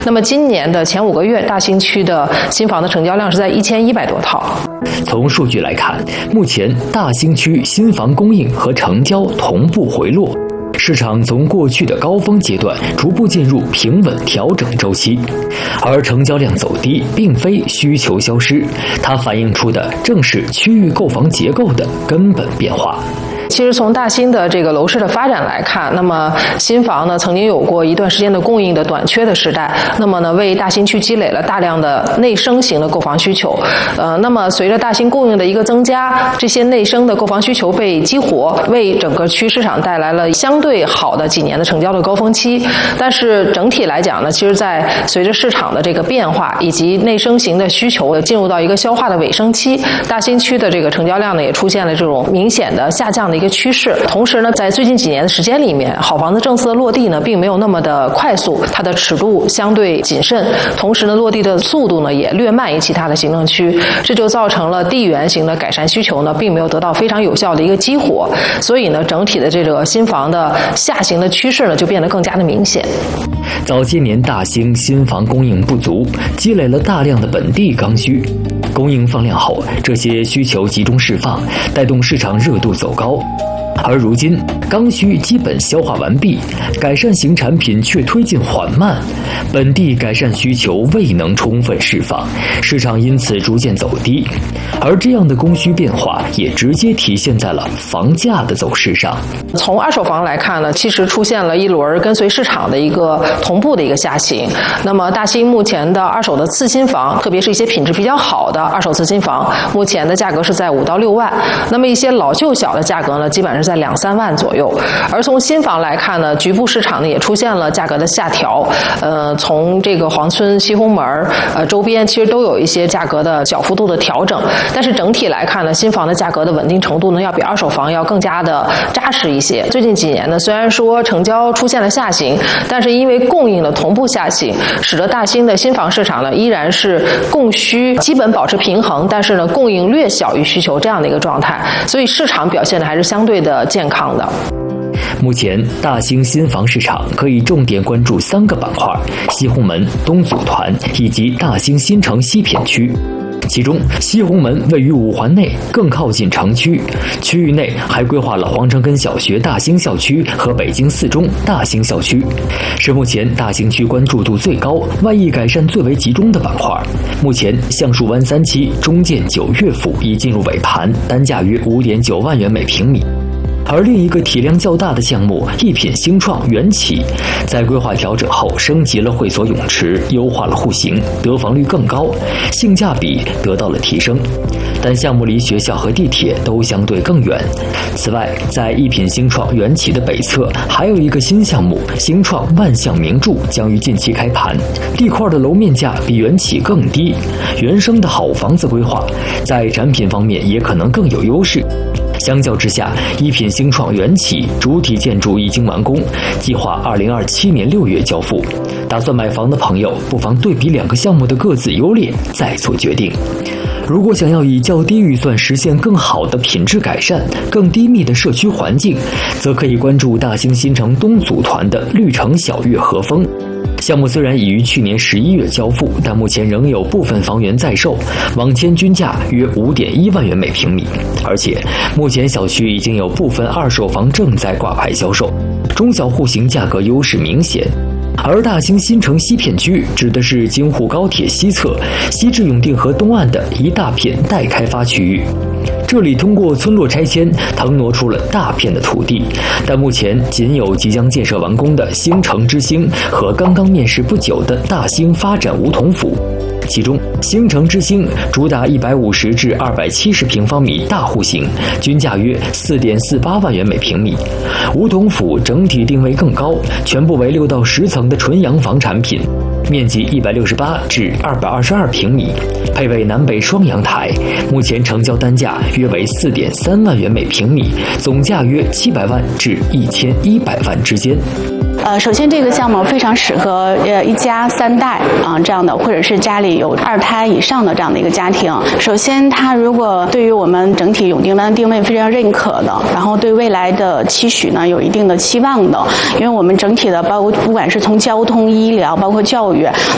那么今年的前5个月，大兴区的新房的成交量是在1100多套。 从数据来看，目前大兴区新房供应和成交同步回落，市场从过去的高峰阶段逐步进入平稳调整周期，而成交量走低并非需求消失，它反映出的正是区域购房结构的根本变化。 其实从大兴的这个楼市的发展来看，那么新房呢曾经有过一段时间的供应的短缺的时代，那么呢为大兴区积累了大量的内生型的购房需求。那么随着大兴供应的一个增加，这些内生的购房需求被激活，为整个区市场带来了相对好的几年的成交的高峰期。但是整体来讲呢，其实在随着市场的这个变化以及内生型的需求进入到一个消化的尾声期，大兴区的这个成交量呢也出现了这种明显的下降的一个趋势。同时呢，在最近几年的时间里面，好房子政策的落地呢并没有那么的快速，它的尺度相对谨慎，同时呢落地的速度呢也略慢于其他的行政区，这就造成了地缘型的改善需求呢并没有得到非常有效的一个激活，所以呢整体的这个新房的下行的趋势呢就变得更加的明显。 早些年大兴新房供应不足，积累了大量的本地刚需，供应放量后，这些需求集中释放，带动市场热度走高。而如今刚需基本消化完毕，改善型产品却推进缓慢，本地改善需求未能充分释放，市场因此逐渐走低。而这样的供需变化也直接体现在了房价的走势上。 从二手房来看呢，其实出现了一轮跟随市场的一个同步的一个下行。那么大兴目前的二手的次新房，特别是一些品质比较好的二手次新房，目前的价格是在5到6万。那么一些老旧小的价格呢，基本上是在2、3万左右。而从新房来看呢，局部市场呢也出现了价格的下调。从这个黄村、西红门周边，其实都有一些价格的小幅度的调整。但是整体来看呢，新房的价格的稳定程度呢，要比二手房要更加的扎实一些。最近几年呢，虽然说成交出现了下行，但是因为供应的同步下行，使得大兴的新房市场呢依然是供需基本保持平衡，但是呢供应略小于需求这样的一个状态，所以市场表现的还是相对的健康的。 目前大兴新房市场可以重点关注3个板块：西红门、东组团以及大兴新城西片区。其中西红门位于5环内，更靠近城区，区域内还规划了皇城根小学大兴校区和北京四中大兴校区，是目前大兴区关注度最高、外溢改善最为集中的板块。目前橡树湾3期中建9悦府已进入尾盘，单价约5.9万元每平米。而另一个体量较大的项目一品新创缘起，在规划调整后升级了会所泳池，优化了户型，得房率更高，性价比得到了提升。但项目离学校和地铁都相对更远。此外，在一品新创缘起的北侧还有一个新项目新创万象名著将于近期开盘，地块的楼面价比缘起更低，原生的好房子规划在产品方面也可能更有优势。相较之下，一品新创缘起主体建筑已经完工，计划2027年6月交付。打算买房的朋友不妨对比2个项目的各自优劣，再做决定。如果想要以较低预算实现更好的品质改善、更低密的社区环境，则可以关注大兴新城东组团的绿城小悦和风。项目虽然已于去年11月交付，但目前仍有部分房源在售，网签均价约5.1万元每平米。而且目前小区已经有部分二手房正在挂牌销售，中小户型价格优势明显。而大兴新城西片区指的是京沪高铁西侧西至永定河东岸的一大片待开发区域。这里通过村落拆迁腾挪出了大片的土地，但目前仅有即将建设完工的兴城之星和刚刚面世不久的大兴发展梧桐府。其中兴城之星主打150至270平方米大户型，均价约4.48万元每平米。梧桐府整体定位更高，全部为6到10层的纯洋房产品，面积168至222平米，配备南北双阳台，目前成交单价约为4.3万元每平米，总价约700万至1100万之间。 首先这个项目非常适合一家3代这样的，或者是家里有2胎以上的这样的一个家庭。首先它如果对于我们整体永定湾定位非常认可的，然后对未来的期许呢有一定的期望的，因为我们整体的包括不管是从交通、医疗包括教育